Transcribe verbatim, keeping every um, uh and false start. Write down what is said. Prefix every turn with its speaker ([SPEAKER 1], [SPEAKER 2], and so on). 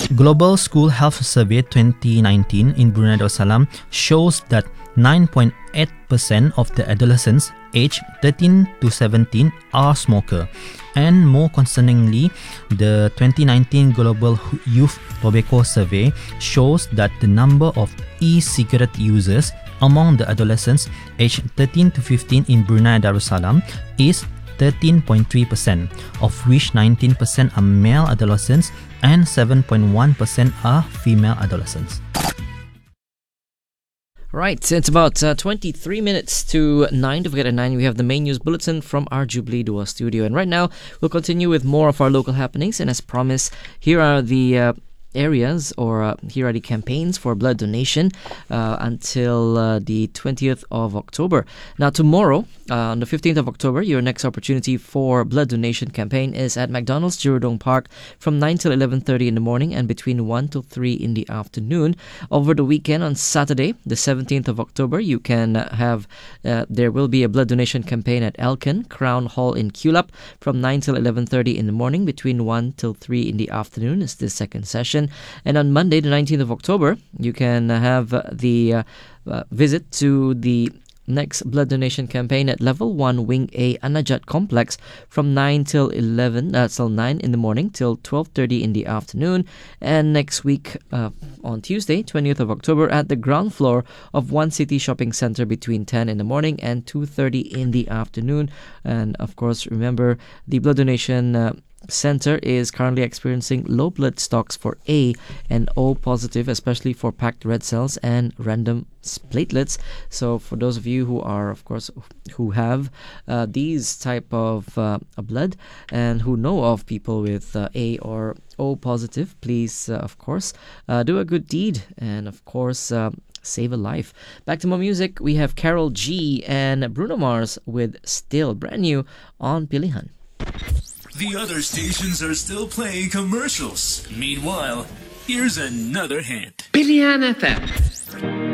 [SPEAKER 1] Global School Health Survey twenty nineteen in Brunei Darussalam shows that nine point eight percent of the adolescents aged thirteen to seventeen are smoker. And more concerningly, the twenty nineteen Global Youth Tobacco Survey shows that the number of e-cigarette users among the adolescents aged thirteen to fifteen in Brunei Darussalam is thirteen point three percent, of which nineteen percent are male adolescents and seven point one percent are female adolescents.
[SPEAKER 2] Right, it's about uh, twenty-three minutes to nine. Don't forget at nine we have the main news bulletin from our Jubilee Dua studio. And right now we'll continue with more of our local happenings. And as promised, here are the uh, areas or uh, here are the campaigns for blood donation uh, until uh, the twentieth of October. Now tomorrow, uh, on the fifteenth of October, your next opportunity for blood donation campaign is at McDonald's Jurudong Park from nine till eleven thirty in the morning and between one till three in the afternoon. Over the weekend on Saturday, the seventeenth of October, you can have uh, there will be a blood donation campaign at Elkin Crown Hall in Kulap from nine till eleven thirty in the morning, between one till three in the afternoon is the second session. And on Monday, the nineteenth of October, you can have the uh, uh, visit to the next blood donation campaign at Level one Wing A Anajat Complex from nine till eleven, uh, till nine in the morning till twelve thirty in the afternoon. And next week uh, on Tuesday, twentieth of October, at the ground floor of One City Shopping Centre between ten in the morning and two thirty in the afternoon. And of course, remember the blood donation uh, Center is currently experiencing low blood stocks for A and O positive, especially for packed red cells and random platelets. So for those of you who are, of course, who have uh, these type of uh, blood and who know of people with uh, A or O positive, please, uh, of course, uh, do a good deed and, of course, uh, save a life. Back to more music. We have Carol G and Bruno Mars with Still, brand new on Pilihan.
[SPEAKER 3] The other stations are still playing commercials. Meanwhile, here's another hint.
[SPEAKER 4] Pilihan F M.